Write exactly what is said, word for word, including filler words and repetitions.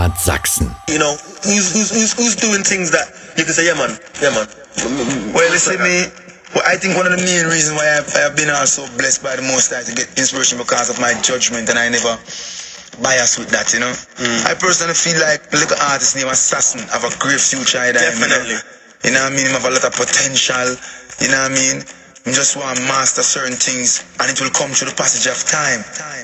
At Sachsen. You know, who's, who's, who's, who's doing things that you can say, yeah man, yeah man. Well, listen, me, well, I think one of the main reasons why I've, I've been also blessed by the Most High to get inspiration because of my judgment, and I never bias with that, you know. Mm. I personally feel like a little artist named Assassin have a great future. Definitely. You know, you know what I mean? He have a lot of potential, you know what I mean? I just want to master certain things, and it will come through the passage of time. time.